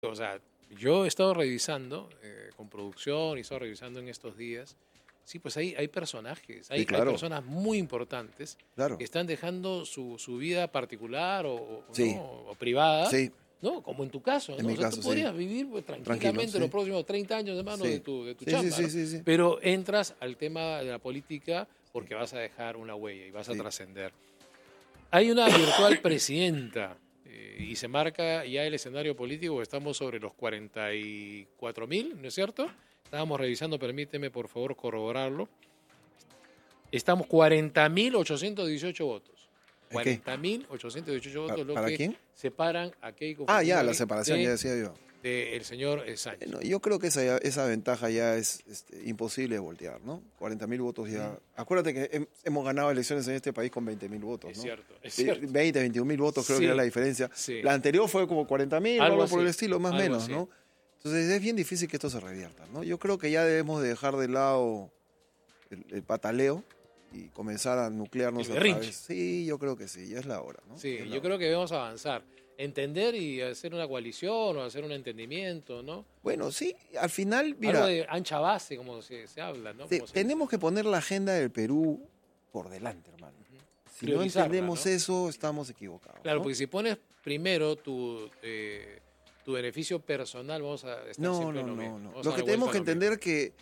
O sea, yo he estado revisando con producción y he estado revisando en estos días. Sí, pues hay personajes, Sí, claro. hay personas muy importantes Claro. que están dejando su vida particular Sí. ¿no? o privada, Sí, ¿no? Como en tu caso, en ¿no? mi O sea, caso, tú sí. podrías vivir pues, tranquilamente Tranquilo, sí. los próximos 30 años, hermano, Sí. de tu Sí, chamba, sí, ¿no? sí, sí. Pero entras al tema de la política porque vas a dejar una huella y vas a Sí. trascender. Hay una virtual presidenta y se marca ya el escenario político. Estamos sobre los 44.000, ¿no es cierto? Estábamos revisando, permíteme por favor corroborarlo. Estamos 40.818 votos. ¿En qué? 40.818 votos, lo ¿Para que quién? separan a Keiko Ah, ya, Fujimori la separación, ya decía yo. del señor Sánchez. Bueno, yo creo que esa ventaja ya es imposible de voltear, ¿no? 40.000 votos ya. Acuérdate que hemos ganado elecciones en este país con 20.000 votos, Es ¿no? cierto, es cierto. 20, 21.000 votos creo Sí, que era la diferencia. sí. La anterior fue como 40.000 o Algo algo por así, el estilo, más o algo menos, así. ¿no? Entonces es bien difícil que esto se revierta, ¿no? Yo creo que ya debemos de dejar de lado el pataleo y comenzar a nuclearnos El otra berrinche. vez. Sí, yo creo que sí, ya es la hora, ¿no? Sí, Ya es la yo hora. creo que debemos avanzar. Entender y hacer una coalición o hacer un entendimiento, ¿no? Bueno, sí, al final, mira, Algo de ancha base, como se habla, ¿no? Como se tenemos que poner la agenda del Perú por delante, hermano. Si no Priorizarla, entendemos ¿no? eso, estamos equivocados. Claro, ¿no? porque si pones primero tu beneficio personal, vamos a estar No, siempre no, en lo no, mismo. no. Vamos Lo a que dar tenemos vuelta que a lo mismo. entender que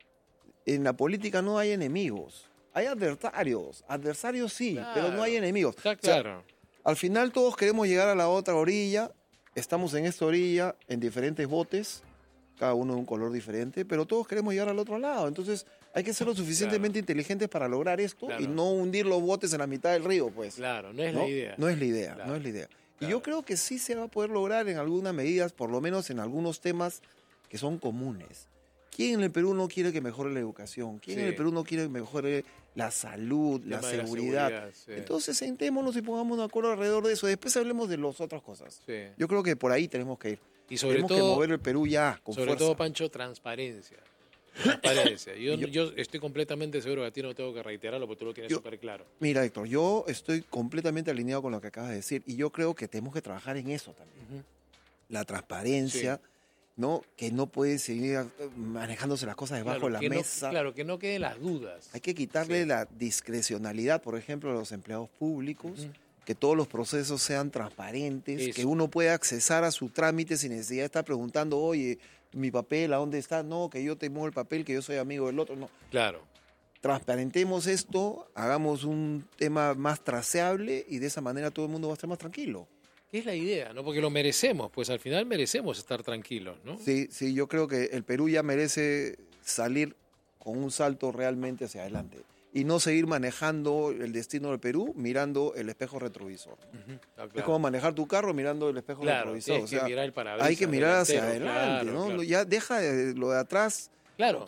en la política no hay enemigos. Hay adversarios. Adversarios sí, pero no hay Claro, enemigos. Está O sea, claro. al final todos queremos llegar a la otra orilla. Estamos en esta orilla en diferentes botes, cada uno de un color diferente, pero todos queremos llegar al otro lado. Entonces hay que ser lo suficientemente inteligentes para lograr esto Claro. y no hundir los botes en la mitad del río, pues. Claro, no es ¿no? la idea. No es la idea, Claro, no es la idea. Y claro. yo creo que sí se va a poder lograr en algunas medidas, por lo menos en algunos temas que son comunes. ¿Quién en el Perú no quiere que mejore la educación? ¿Quién en Sí. el Perú no quiere que mejore la salud, la Tema de seguridad? sí. Entonces sentémonos y pongamos de acuerdo alrededor de eso. Después hablemos de las otras cosas. Sí. Yo creo que por ahí tenemos que ir. Y sobre tenemos que todo, mover el Perú ya, con sobre fuerza. todo, Pancho, transparencia. Transparencia. Yo estoy completamente seguro que a ti no tengo que reiterarlo porque tú lo tienes Yo- súper claro. Mira, Héctor, yo estoy completamente alineado con lo que acabas de decir y yo creo que tenemos que trabajar en eso también. Ujú. La transparencia, ¿no? Que no puede seguir manejándose las cosas debajo Claro, de que la no- mesa. claro, que no queden las dudas. Hay que quitarle Sí. la discrecionalidad, por ejemplo, a los empleados públicos, Ujú. que todos los procesos sean transparentes, Eso. que uno pueda accesar a su trámite sin necesidad de estar preguntando, oye, mi papel, ¿a dónde está? No, que yo te muevo el papel, que yo soy amigo del otro. No. Claro. Transparentemos esto, hagamos un tema más traceable y de esa manera todo el mundo va a estar más tranquilo. ¿Qué es la idea? ¿No? Porque lo merecemos, pues al final merecemos estar tranquilos, ¿no? Sí, sí, yo creo que el Perú ya merece salir con un salto realmente hacia adelante y no seguir manejando el destino del Perú mirando el espejo retrovisor. Ujú, está Es claro. como manejar tu carro mirando el espejo Claro, retrovisor. tienes O sea, que mirar el parabrisas hay que mirar hacia delantero, adelante, claro, ¿no? claro. Ya deja lo de atrás Claro.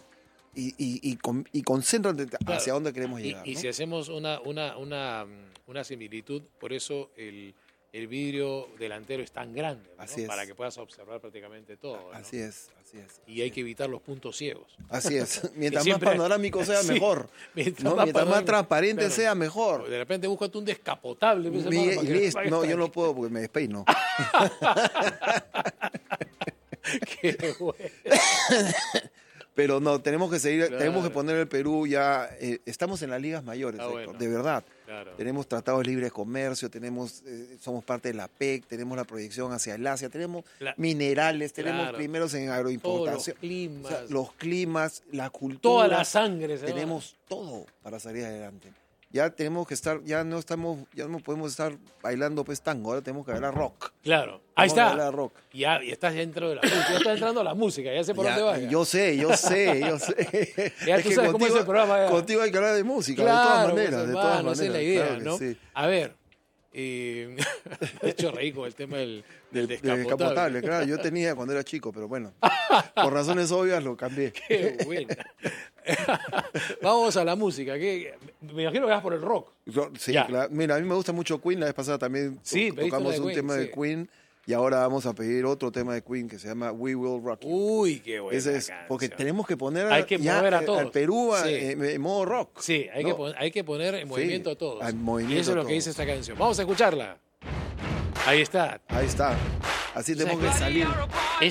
y concéntrate Claro. hacia dónde queremos Y, llegar. y ¿no? si hacemos una similitud, por eso el vidrio delantero es tan grande, ¿no? Así es. Para que puedas observar prácticamente todo. ¿no? Así es, así es. Y hay que evitar los puntos ciegos. Así es. Mientras más siempre- panorámico sea, Sí, mejor. mientras ¿no? más Mientras más panorámico, transparente claro. sea, mejor. De repente búscate un descapotable. pues, hermano, Y para que- listo. para que No, esté yo no aquí. puedo porque me despeino. Qué bueno. Pero no, tenemos que seguir, Claro. tenemos que poner el Perú ya. Estamos en las ligas mayores, Ah, Héctor, bueno. de verdad. Claro. Tenemos tratados libres de comercio, somos parte de la PEC, tenemos la proyección hacia el Asia, tenemos La- minerales, tenemos Claro. primeros en Todos los agroimportación. climas, O sea, los climas, la cultura. toda la sangre. ¿sabes? Tenemos todo para salir adelante. Ya tenemos que estar, ya no podemos estar bailando pues tango, ahora tenemos que bailar rock. Claro. Ahí Tenemos que está. bailar rock. Ya estás dentro de la música. Ya estás entrando a la música. Ya sé por Ya, dónde vas. ya. yo sé. Ya tú sabes cómo es el programa, ya. Contigo hay que hablar de música, Claro, de todas pues, maneras, de todas hermano, maneras. esa es la idea, claro que ¿no? sí. A ver, me he hecho reír con el tema del Del descapotable. descapotable, claro, yo tenía cuando era chico, pero bueno, por razones obvias lo cambié. Qué buena. Vamos a la música. Me imagino que vas por el rock. Sí, Ya. claro. Mira, a mí me gusta mucho Queen, la vez pasada también Sí, pediste tocamos una de un Queen, tema de sí. Queen y ahora vamos a pedir otro tema de Queen que se llama We Will Rock You. Uy, qué buena Ese es, canción. porque tenemos que poner Hay que ya, mover a todos. al Perú Sí. en modo rock. Sí, hay, ¿no? hay que poner en movimiento a todos. en movimiento y eso es a lo que todos. dice esta canción. Vamos a escucharla. Ahí está. Ahí está. Así tenemos que ¿Sabes qué? salir.